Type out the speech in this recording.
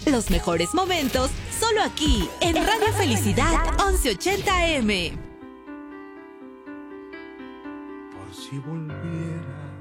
Los mejores momentos solo aquí en Radio Felicidad 1180 AM. Por si volviera